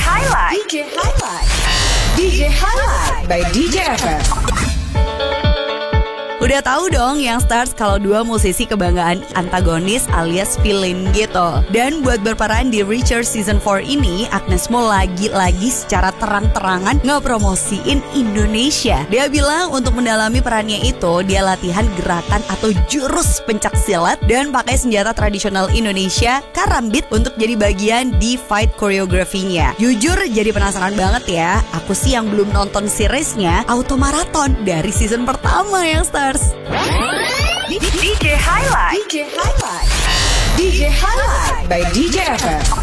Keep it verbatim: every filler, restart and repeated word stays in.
Highlight. D J Highlight. D J Highlight by D J F M. Udah tahu dong yang Stars kalau dua musisi kebanggaan antagonis alias villain gitu. Dan buat berperan di Reacher Season four ini, Agnes Mo lagi-lagi secara terang-terangan ngepromosiin Indonesia. Dia bilang untuk mendalami perannya itu, dia latihan gerakan atau jurus pencak silat dan pakai senjata tradisional Indonesia, karambit, untuk jadi bagian di fight choreografinya. Jujur jadi penasaran banget ya. Aku sih yang belum nonton seriesnya auto maraton dari season pertama yang Stars. D J Highlight. D J Highlight. D J Highlight by D J F M.